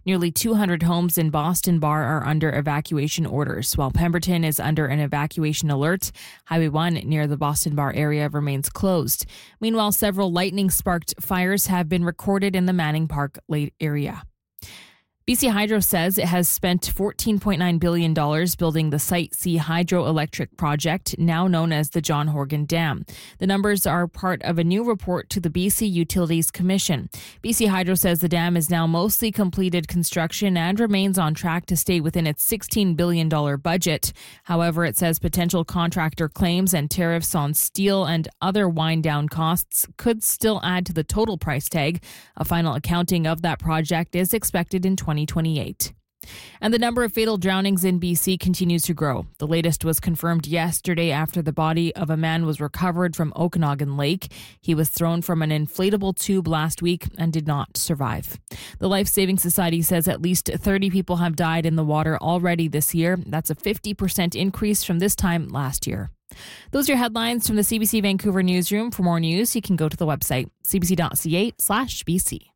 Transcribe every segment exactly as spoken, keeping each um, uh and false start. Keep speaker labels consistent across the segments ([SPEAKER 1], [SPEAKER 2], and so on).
[SPEAKER 1] Nearly two hundred homes in Boston Bar are under evacuation orders, while Pemberton is under an evacuation alert. Highway one near the Boston Bar area remains closed. Meanwhile, several lightning-sparked fires have been recorded in the Manning Park Lake area. B C Hydro says it has spent fourteen point nine billion dollars building the Site C hydroelectric project, now known as the John Horgan Dam. The numbers are part of a new report to the B C Utilities Commission. B C Hydro says the dam is now mostly completed construction and remains on track to stay within its sixteen billion dollars budget. However, it says potential contractor claims and tariffs on steel and other wind-down costs could still add to the total price tag. A final accounting of that project is expected in twenty twenty-eight. And the number of fatal drownings in B C continues to grow. The latest was confirmed yesterday after the body of a man was recovered from Okanagan Lake. He was thrown from an inflatable tube last week and did not survive. The Life Saving Society says at least thirty people have died in the water already this year. That's a fifty percent increase from this time last year. Those are your headlines from the C B C Vancouver newsroom. For more news, you can go to the website c b c dot c a slash b c.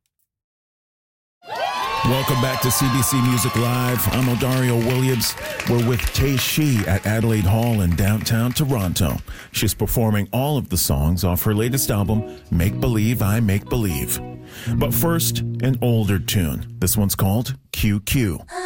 [SPEAKER 2] Welcome back to C B C Music Live. I'm Odario Williams. We're with Tay Shi at Adelaide Hall in downtown Toronto. She's performing all of the songs off her latest album, Make Believe I Make Believe. But first, an older tune. This one's called Q Q.